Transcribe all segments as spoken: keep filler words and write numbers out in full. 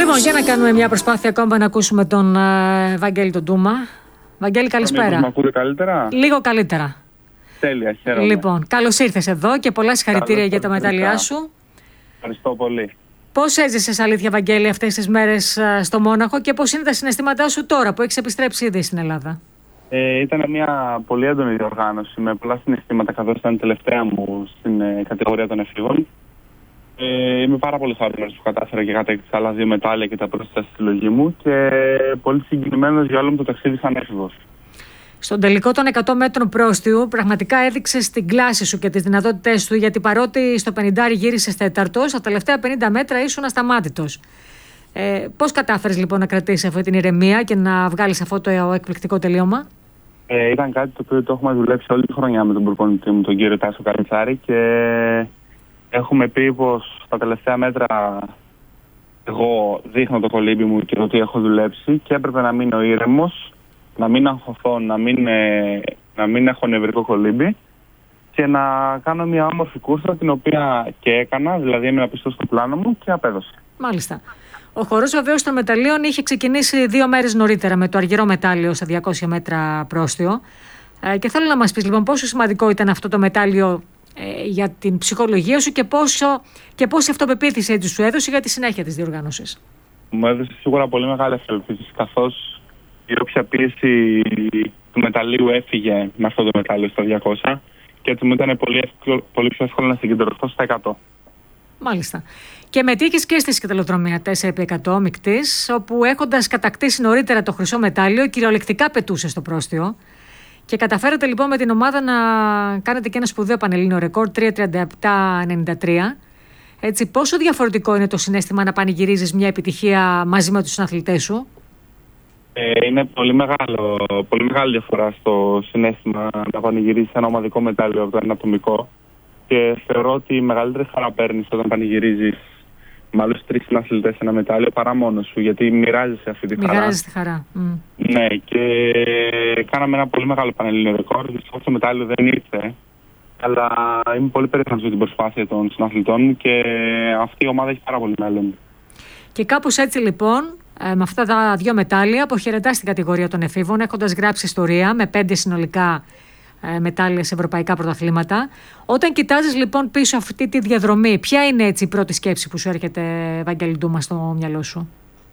Λοιπόν, για να κάνουμε μια προσπάθεια ακόμα να ακούσουμε τον uh, Βαγγέλη τον Ντούμα. Βαγγέλη, καλησπέρα. Μήπως με ακούτε καλύτερα? Λίγο καλύτερα. Τέλεια, χαίρομαι. Λοιπόν, καλώς ήρθες εδώ και πολλά συγχαρητήρια για τα μετάλλια σου. Ευχαριστώ πολύ. Πώς έζησες, αλήθεια, Βαγγέλη, αυτές τις μέρες uh, στο Μόναχο και πώς είναι τα συναισθήματά σου τώρα που έχεις επιστρέψει ήδη στην Ελλάδα? Ε, ήταν μια πολύ έντονη διοργάνωση με πολλά συναισθήματα, καθώς ήταν η τελευταία μου στην ε, κατηγορία των εφήβων. Ε, είμαι πάρα πολύ χαρούμενος που κατάφερα και κατέκτησα άλλα δύο μετάλλια και τα πρόσθετα στη συλλογή μου και πολύ συγκινημένος για όλο μου το ταξίδι σαν έφηβος. Στον τελικό των εκατό μέτρων πρόστιου, πραγματικά έδειξες την κλάση σου και τις δυνατότητές του, γιατί παρότι στο πενήντα γύρισες τέταρτος, στα τελευταία πενήντα μέτρα ήσουν ασταμάτητος. Ε, πώς κατάφερες λοιπόν να κρατήσεις αυτή την ηρεμία και να βγάλεις αυτό το εκπληκτικό τελείωμα? Ε, ήταν κάτι το οποίο το έχουμε δουλέψει όλη τη χρονιά με τον προπονητή μου, τον κύριο Τάσο Καλιτσάρη, και έχουμε πει πως στα τελευταία μέτρα εγώ δείχνω το κολύμπι μου και ότι έχω δουλέψει και έπρεπε να μείνω ήρεμος, να μην αγχωθώ, να μην, ε, να μην έχω νευρικό κολύμπι και να κάνω μια όμορφη κούρσα, την οποία και έκανα, δηλαδή έμεινα πιστός στο πλάνο μου και απέδωσε. Μάλιστα. Ο χορός βεβαίως των μεταλλίων είχε ξεκινήσει δύο μέρες νωρίτερα με το αργυρό μετάλλιο στα διακόσια μέτρα πρόστιο. Ε, και θέλω να μας πεις λοιπόν πόσο σημαντικό ήταν αυτό το μετάλλιο ε, για την ψυχολογία σου και, πόσο, και πόση αυτοπεποίθηση έτσι σου έδωσε για τη συνέχεια της διοργάνωσης. Μου έδωσε σίγουρα πολύ μεγάλη αυτοπεποίθηση, καθώς η όποια πίεση του μεταλλίου έφυγε με αυτό το μετάλλιο στα διακόσια και έτσι μου ήταν πολύ, εύκολο, πολύ πιο εύκολο να συγκεντρωθώ στα εκατό. Μάλιστα. Και μετήχες και στη σκηταλοδρομία τέσσερα επί εκατό μεικτής, όπου έχοντας κατακτήσει νωρίτερα το χρυσό μετάλλιο, κυριολεκτικά πετούσε στο πρόστιο. Και καταφέρατε λοιπόν με την ομάδα να κάνετε και ένα σπουδαίο πανελλήνιο ρεκόρ τρία τριάντα επτά ενενήντα τρία. Έτσι, πόσο διαφορετικό είναι το συναίσθημα να πανηγυρίζεις μια επιτυχία μαζί με τους συναθλητές σου? Ε, είναι πολύ, μεγάλο, πολύ μεγάλη διαφορά στο συναίσθημα να πανηγυρίζεις ένα ομαδικό μετάλλιο από το ένα ατομικό. Και θεωρώ ότι η μεγαλύτερη χαρά παίρνεις όταν πανηγυρίζεις με άλλους τρεις συναθλητές ένα μετάλλιο παρά μόνος σου, γιατί μοιράζεσαι αυτή τη χαρά. Μοιράζεσαι τη χαρά. Mm. Ναι, και κάναμε ένα πολύ μεγάλο πανελλήνιο ρεκόρ. Δυστυχώς το μετάλλιο δεν ήρθε, αλλά είμαι πολύ περήφανος για την προσπάθεια των συναθλητών μου και αυτή η ομάδα έχει πάρα πολύ μέλλον. Και κάπως έτσι λοιπόν, με αυτά τα δύο μετάλλια, αποχαιρετάς την κατηγορία των εφήβων, έχοντας γράψει ιστορία με πέντε συνολικά μετάλλια σε ευρωπαϊκά πρωταθλήματα. Όταν κοιτάζεις λοιπόν πίσω αυτή τη διαδρομή, ποια είναι έτσι η πρώτη σκέψη που σου έρχεται, Βαγγέλη Ντούμα, στο μυαλό σου?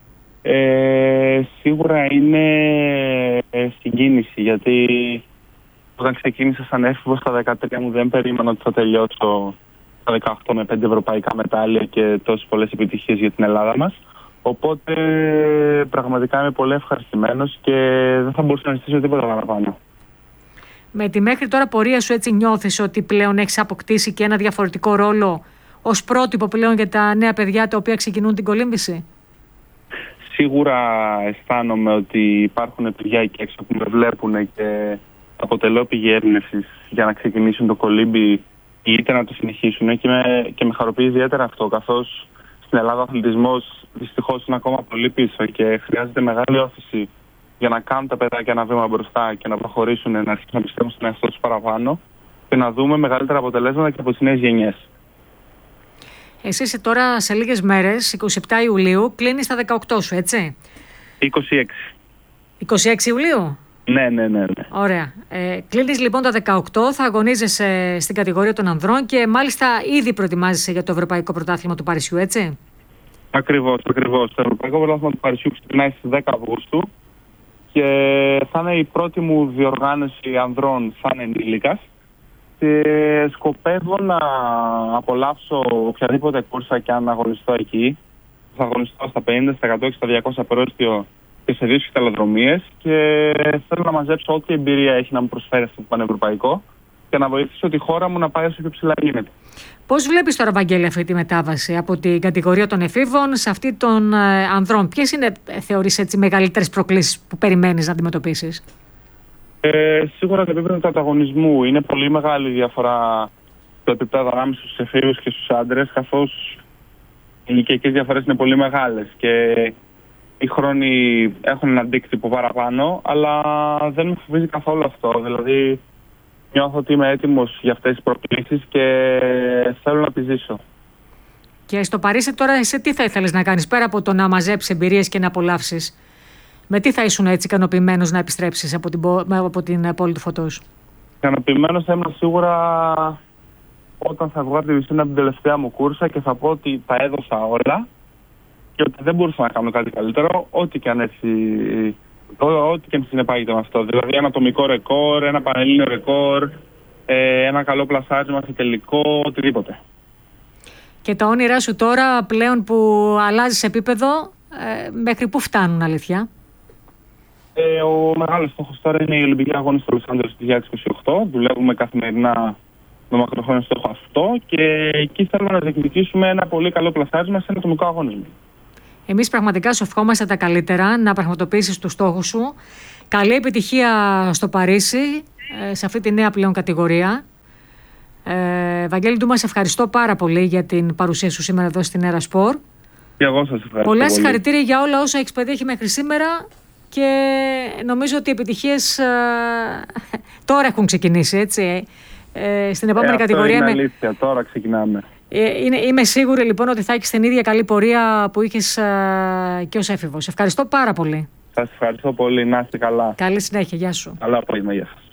Ε, σίγουρα είναι συγκίνηση, γιατί όταν ξεκίνησα σαν έφηβος στα δεκατρία μου δεν περίμενα ότι θα τελειώσω στα δεκαοκτώ με πέντε ευρωπαϊκά μετάλλια και τόσες πολλές επιτυχίες για την Ελλάδα μας. Οπότε πραγματικά είμαι πολύ ευχαριστημένος και δεν θα μπορούσα να ζητήσω τίποτα παραπάνω. Με τη μέχρι τώρα πορεία σου έτσι νιώθεις ότι πλέον έχεις αποκτήσει και ένα διαφορετικό ρόλο ως πρότυπο πλέον για τα νέα παιδιά τα οποία ξεκινούν την κολύμβηση? Σίγουρα αισθάνομαι ότι υπάρχουν παιδιά εκεί έξω που με βλέπουν και αποτελώ πηγή έμπνευσης για να ξεκινήσουν το κολύμπι ή είτε να το συνεχίσουν, και με, και με χαροποιεί ιδιαίτερα αυτό, καθώς στην Ελλάδα ο αθλητισμός δυστυχώς είναι ακόμα πολύ πίσω και χρειάζεται μεγάλη όθηση για να κάνουν τα παιδάκια ένα βήμα μπροστά και να προχωρήσουν, να αρχίσουν να πιστεύουν στον εαυτό τους παραπάνω και να δούμε μεγαλύτερα αποτελέσματα και από τις νέες γενιές. Εσύ είσαι τώρα σε λίγες μέρες, είκοσι επτά Ιουλίου, κλείνεις τα δεκαοκτώ σου, έτσι? είκοσι έξι. είκοσι έξι Ιουλίου? Ναι, ναι, ναι. ναι. Ωραία. Ε, κλείνεις λοιπόν τα δεκαοκτώ, θα αγωνίζεσαι στην κατηγορία των ανδρών και μάλιστα ήδη προετοιμάζεσαι για το Ευρωπαϊκό Πρωτάθλημα του Παρισιού, έτσι? Ακριβώς, ακριβώς. Το Ευρωπαϊκό Πρωτάθλημα του Παρισιού ξεκινάει στις δέκα Αυγούστου και θα είναι η πρώτη μου διοργάνωση ανδρών σαν ενήλικας και σκοπεύω να απολαύσω οποιαδήποτε κούρσα και αν αγωνιστώ εκεί. Θα αγωνιστώ στα πενήντα, στα εκατό και στα διακόσια πρόστιο και σε δύο σκηταλοδρομίες και θέλω να μαζέψω ό,τι εμπειρία έχει να μου προσφέρει αυτό το πανευρωπαϊκό και να βοηθήσω τη χώρα μου να πάει όσο πιο ψηλά γίνεται. Πώς βλέπεις τώρα, Βαγγέλη, αυτή τη μετάβαση από την κατηγορία των εφήβων σε αυτή των ε, ανδρών? Ποιες είναι, θεωρείς, έτσι, μεγαλύτερες προκλήσεις που περιμένεις να αντιμετωπίσεις? Ε, σίγουρα το επίπεδο του ανταγωνισμού. Είναι πολύ μεγάλη διαφορά το επίπεδο ανάμεσα στους εφήβους και στους άντρες, καθώς οι ηλικιακές διαφορές είναι πολύ μεγάλες και οι χρόνοι έχουν ένα αντίκτυπο παραπάνω, αλλά δεν με φοβίζει καθόλου αυτό. Δηλαδή, νιώθω ότι είμαι έτοιμος για αυτές τις προκλήσεις και θέλω να τις ζήσω. Και στο Παρίσι τώρα εσύ τι θα ήθελες να κάνεις, πέρα από το να μαζέψεις εμπειρίες και να απολαύσεις? Με τι θα ήσουν έτσι ικανοποιημένος να επιστρέψεις από την, από την πόλη του φωτός? Ικανοποιημένος θα ήμουν σίγουρα όταν θα βγω από τη Βυσσίνα από την τελευταία μου κούρσα και θα πω ότι τα έδωσα όλα και ότι δεν μπορούσα να κάνω κάτι καλύτερο, ό,τι και αν έτσι, ό,τι και αν συνεπάγεται με αυτό. Δηλαδή ένα ατομικό ρεκόρ, ένα πανελλήνιο ρεκόρ, ένα καλό πλασάρισμα σε τελικό, οτιδήποτε. Και τα όνειρά σου τώρα πλέον που αλλάζεις επίπεδο, ε, μέχρι πού φτάνουν, αλήθεια? Ε, ο μεγάλος στόχος τώρα είναι οι Ολυμπιακοί Αγώνες στο Λος Άντζελες του δύο χιλιάδες είκοσι οκτώ. Δουλεύουμε καθημερινά με μακροχρόνιο στόχο αυτό και εκεί θέλουμε να διεκδικήσουμε ένα πολύ καλό πλασάρισμα σε ένα ατομικό αγώνισμα. Εμείς πραγματικά σου ευχόμαστε τα καλύτερα, να πραγματοποιήσεις τους στόχους σου. Καλή επιτυχία στο Παρίσι, σε αυτή τη νέα πλέον κατηγορία. Ε, Βαγγέλη Ντούμα, σε ευχαριστώ πάρα πολύ για την παρουσία σου σήμερα εδώ στην Έρα Σπορ. Και εγώ σας ευχαριστώ. Πολλά συγχαρητήρια για όλα όσα έχεις πετύχει μέχρι σήμερα και νομίζω ότι οι επιτυχίες ε, τώρα έχουν ξεκινήσει, έτσι. Ε, στην επόμενη ε, κατηγορία. Είναι αλήθεια, τώρα ξεκινάμε. Ε, είναι, είμαι σίγουρη λοιπόν ότι θα έχεις την ίδια καλή πορεία που είχες ε, και ως έφηβος. Ευχαριστώ πάρα πολύ. Σας ευχαριστώ πολύ. Να είστε καλά. Καλή συνέχεια. Γεια σου. Καλά απόγευμα. Γεια σας.